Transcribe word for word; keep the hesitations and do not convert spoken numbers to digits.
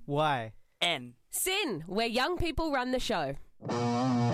Y. N. Sin, where young people run the show.